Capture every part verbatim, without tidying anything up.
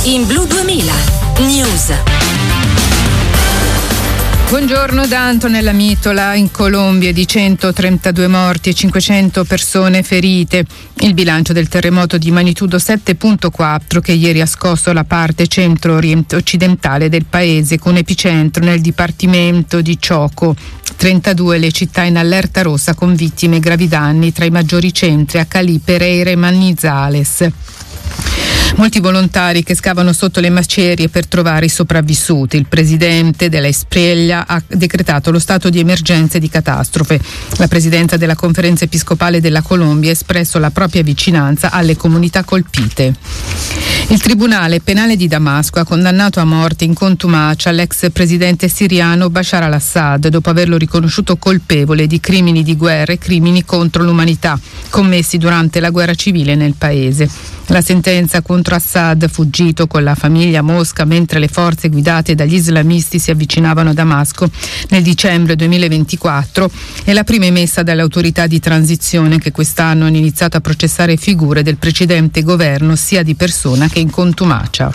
in Blu duemila News. Buongiorno da Antonella Mitola. In Colombia di centotrentadue morti e cinquecento persone ferite. Il bilancio del terremoto di magnitudo sette virgola quattro che ieri ha scosso la parte centro-occidentale del paese, con epicentro nel dipartimento di Chocó. trentadue le città in allerta rossa con vittime e gravi danni, tra i maggiori centri a Cali, Pereira e Manizales. Molti volontari che scavano sotto le macerie per trovare i sopravvissuti. Il presidente della Espriella ha decretato lo stato di emergenza e di catastrofe. La presidenza della Conferenza Episcopale della Colombia ha espresso la propria vicinanza alle comunità colpite. Il Tribunale Penale di Damasco ha condannato a morte in contumacia l'ex presidente siriano Bashar al-Assad dopo averlo riconosciuto colpevole di crimini di guerra e crimini contro l'umanità commessi durante la guerra civile nel paese. La sentenza contro Assad, fuggito con la famiglia a Mosca mentre le forze guidate dagli islamisti si avvicinavano a Damasco nel dicembre duemilaventiquattro, è la prima emessa dalle autorità di transizione che quest'anno hanno iniziato a processare figure del precedente governo sia di persona che in contumacia.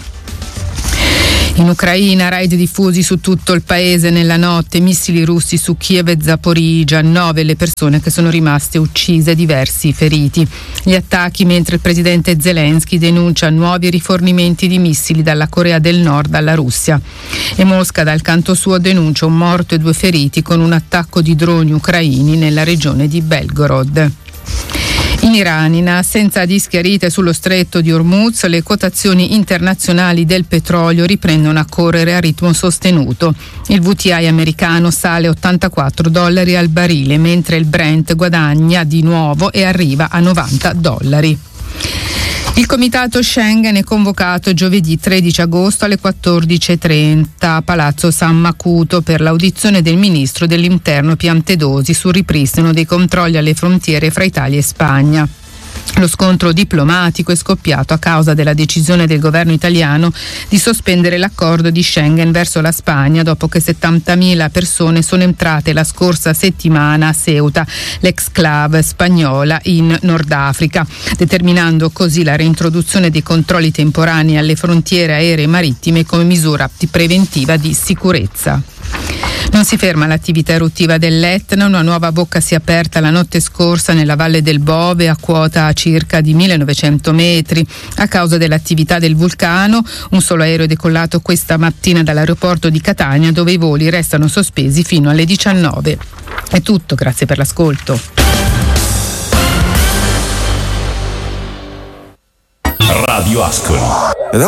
In Ucraina, raid diffusi su tutto il paese nella notte, missili russi su Kiev e Zaporizhzhia, nove le persone che sono rimaste uccise, diversi feriti. Gli attacchi mentre il presidente Zelensky denuncia nuovi rifornimenti di missili dalla Corea del Nord alla Russia. E Mosca dal canto suo denuncia un morto e due feriti con un attacco di droni ucraini nella regione di Belgorod. In Iran, in assenza di schiarite sullo stretto di Hormuz, le quotazioni internazionali del petrolio riprendono a correre a ritmo sostenuto. Il W T I americano sale ottantaquattro dollari al barile, mentre il Brent guadagna di nuovo e arriva a novanta dollari. Il comitato Schengen è convocato giovedì tredici agosto alle quattordici e trenta a Palazzo San Macuto per l'audizione del ministro dell'Interno Piantedosi sul ripristino dei controlli alle frontiere fra Italia e Spagna. Lo scontro diplomatico è scoppiato a causa della decisione del governo italiano di sospendere l'accordo di Schengen verso la Spagna dopo che settantamila persone sono entrate la scorsa settimana a Ceuta, l'exclave spagnola in Nord Africa, determinando così la reintroduzione dei controlli temporanei alle frontiere aeree e marittime come misura preventiva di sicurezza. Non si ferma l'attività eruttiva dell'Etna, una nuova bocca si è aperta la notte scorsa nella Valle del Bove a quota circa di millenovecento metri a causa dell'attività del vulcano. Un solo aereo è decollato questa mattina dall'aeroporto di Catania, dove i voli restano sospesi fino alle diciannove. È tutto, grazie per l'ascolto. Radio Ascoli.